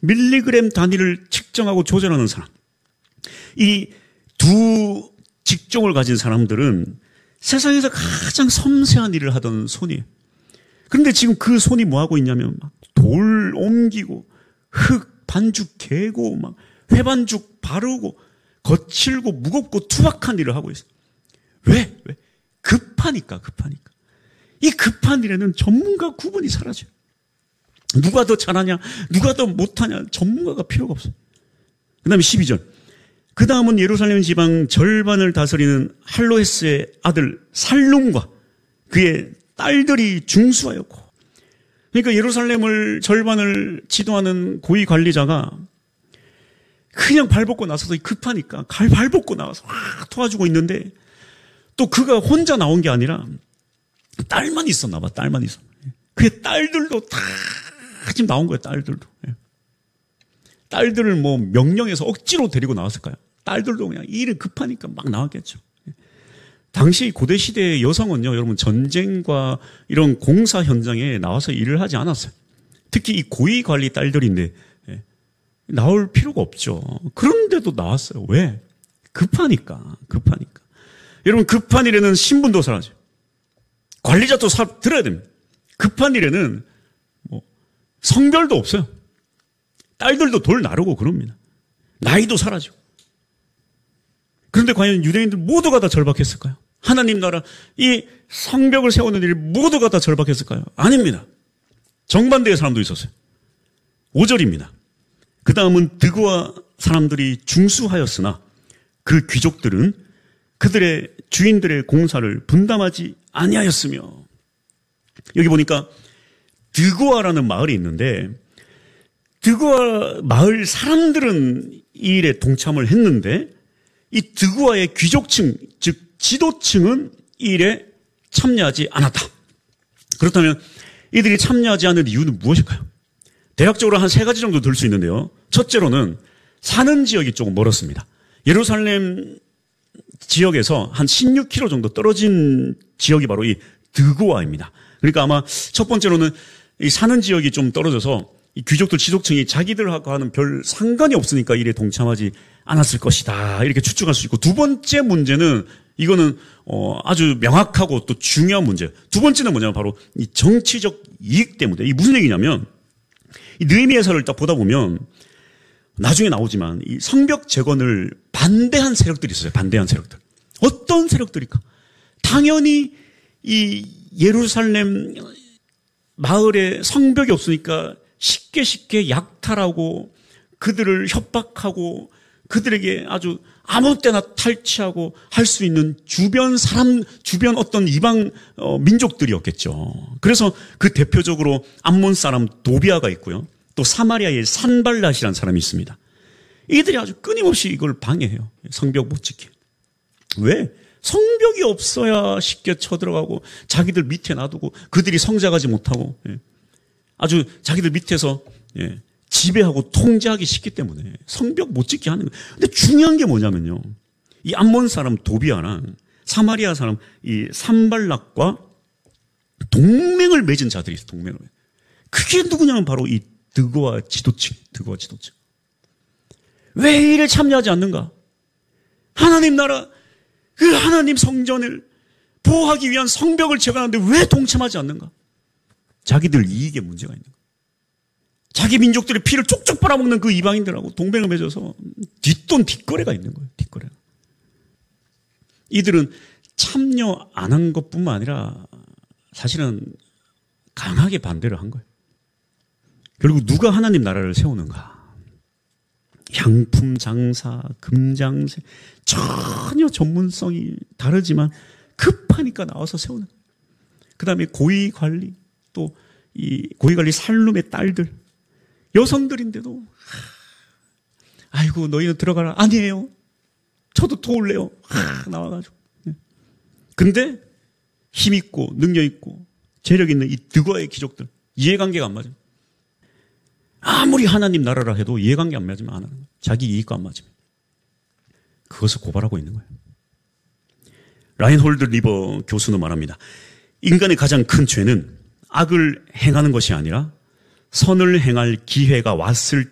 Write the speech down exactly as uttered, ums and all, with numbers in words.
밀리그램 단위를 측정하고 조절하는 사람. 이 두 직종을 가진 사람들은 세상에서 가장 섬세한 일을 하던 손이에요. 그런데 지금 그 손이 뭐 하고 있냐면 막 돌 옮기고 흙 반죽 개고 막 회반죽 바르고 거칠고 무겁고 투박한 일을 하고 있어요. 왜? 왜? 급하니까, 급하니까. 이 급한 일에는 전문가 구분이 사라져요. 누가 더 잘하냐, 누가 더 못하냐, 전문가가 필요가 없어요. 그 다음에 십이 절. 그 다음은 예루살렘 지방 절반을 다스리는 할로헤스의 아들 살룸과 그의 딸들이 중수하였고. 그러니까 예루살렘을 절반을 지도하는 고위 관리자가 그냥 발벗고 나서서 급하니까 갈 발벗고 나와서 막 도와주고 있는데 또 그가 혼자 나온 게 아니라 딸만 있었나 봐. 딸만 있어. 그의 딸들도 다 지금 나온 거예요. 딸들도. 딸들을 뭐 명령해서 억지로 데리고 나왔을까요? 딸들도 그냥 일이 급하니까 막 나왔겠죠. 당시 고대 시대의 여성은요, 여러분 전쟁과 이런 공사 현장에 나와서 일을 하지 않았어요. 특히 이 고위 관리 딸들인데 나올 필요가 없죠. 그런데도 나왔어요. 왜? 급하니까, 급하니까. 여러분 급한 일에는 신분도 사라져요. 관리자도 사, 들어야 됩니다. 급한 일에는 뭐 성별도 없어요. 딸들도 돌 나르고 그럽니다. 나이도 사라지고. 그런데 과연 유대인들 모두가 다 절박했을까요? 하나님 나라 이 성벽을 세우는 일 모두가 다 절박했을까요? 아닙니다. 정반대의 사람도 있었어요. 오 절입니다. 그 다음은 드고아 사람들이 중수하였으나 그 귀족들은 그들의 주인들의 공사를 분담하지 아니하였으며. 여기 보니까 드고아라는 마을이 있는데 드고아 마을 사람들은 이 일에 동참을 했는데 이 드고아의 귀족층, 즉 지도층은 이 일에 참여하지 않았다. 그렇다면 이들이 참여하지 않는 이유는 무엇일까요? 대략적으로 한 세 가지 정도 들 수 있는데요. 첫째로는 사는 지역이 조금 멀었습니다. 예루살렘 지역에서 한 십육 킬로미터 정도 떨어진 지역이 바로 이 드고아입니다. 그러니까 아마 첫 번째로는 이 사는 지역이 좀 떨어져서 이 귀족들 지도층이 자기들하고 하는 별 상관이 없으니까 일에 동참하지 않았을 것이다. 이렇게 추측할 수 있고, 두 번째 문제는 이거는 어 아주 명확하고 또 중요한 문제예요. 두 번째는 뭐냐면 바로 이 정치적 이익 때문에. 이게 무슨 얘기냐면 이 느헤미야서를 딱 보다 보면 나중에 나오지만 이 성벽 재건을 반대한 세력들이 있어요. 반대한 세력들. 어떤 세력들일까? 당연히 이 예루살렘 마을에 성벽이 없으니까 쉽게 쉽게 약탈하고 그들을 협박하고 그들에게 아주 아무 때나 탈취하고 할 수 있는 주변 사람, 주변 어떤 이방 어, 민족들이었겠죠. 그래서 그 대표적으로 암몬 사람 도비아가 있고요. 또 사마리아의 산발랏이라는 사람이 있습니다. 이들이 아주 끊임없이 이걸 방해해요. 성벽 못 지게. 왜? 성벽이 없어야 쉽게 쳐들어가고 자기들 밑에 놔두고 그들이 성장하지 못하고 아주 자기들 밑에서 지배하고 통제하기 쉽기 때문에 성벽 못 짓게 하는 거예요. 근데 중요한 게 뭐냐면요. 이 암몬 사람 도비아랑 사마리아 사람 이 산발락과 동맹을 맺은 자들이 있어요. 동맹을. 그게 누구냐면 바로 이 드고아 지도층, 드고아 지도층. 왜 이를 참여하지 않는가? 하나님 나라, 그 하나님 성전을 보호하기 위한 성벽을 재건하는데 왜 동참하지 않는가? 자기들 이익에 문제가 있는 거예요. 자기 민족들의 피를 쪽쪽 빨아먹는 그 이방인들하고 동맹을 맺어서 뒷돈 뒷거래가 있는 거예요. 뒷거래가. 이들은 참여 안 한 것뿐만 아니라 사실은 강하게 반대를 한 거예요. 결국 누가 하나님 나라를 세우는가? 향품 장사, 금장세 전혀 전문성이 다르지만 급하니까 나와서 세우는 거예요. 그 다음에 고위 관리, 또 이 고위 관리 살룸의 딸들, 여성들인데도 아이고 너희는 들어가라. 아니에요. 저도 도울래요. 하, 나와가지고. 근데 힘있고 능력있고 재력 있는 이 드고아의 귀족들 이해관계가 안 맞아요. 아무리 하나님 나라라 해도 이해관계 안 맞으면 안 하는 거예요. 자기 이익과 안 맞으면. 그것을 고발하고 있는 거예요. 라인홀드 리버 교수는 말합니다. 인간의 가장 큰 죄는 악을 행하는 것이 아니라 선을 행할 기회가 왔을